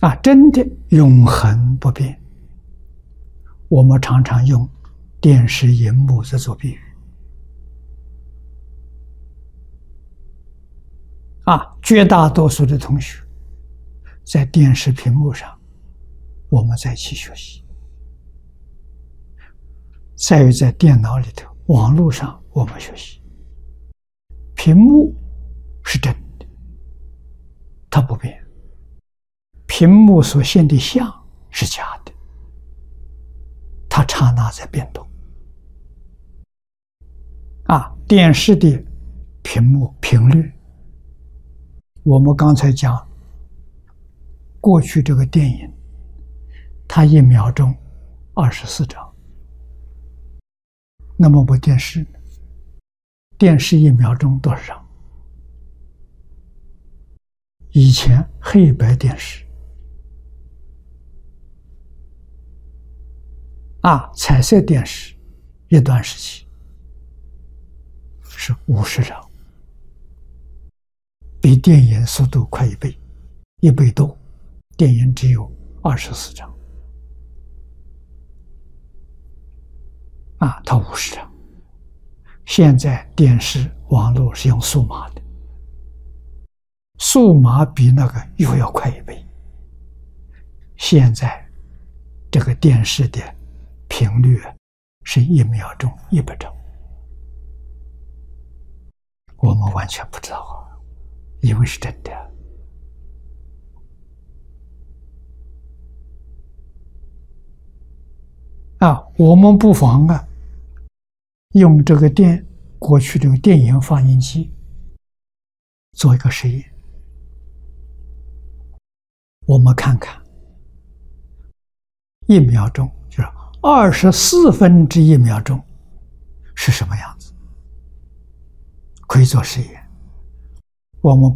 真的永恒不变。我们常常用电视荧幕在做比喻。绝大多数的同学在电视屏幕上，我们在一起学习；在于在电脑里头、网络上，我们学习。屏幕是真的，它不变；屏幕所现的相是假的，它刹那在变动。电视的屏幕频率，我们刚才讲，过去这个电影，它1秒钟24张，那么部电视呢？电视1秒钟多少张？以前黑白电视，彩色电视，一段时期是50张，比电影速度快1倍多，电影只有24张，它50张。现在电视网络是用数码的，数码比那个又要快1倍。现在这个电视的频率是1秒钟100张，我们完全不知道以为是真的。我们不妨用这个过去这个电影放映机做一个实验，我们看看1秒钟，就是1/24秒钟是什么样子，可以做实验。我们